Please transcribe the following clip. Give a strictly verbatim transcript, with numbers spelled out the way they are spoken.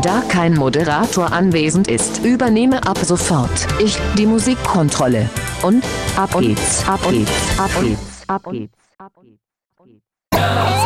Da kein Moderator anwesend ist, übernehme ab sofort ich die Musikkontrolle. Und ab geht's, ab geht's, ab geht's, ab geht's, ab geht's.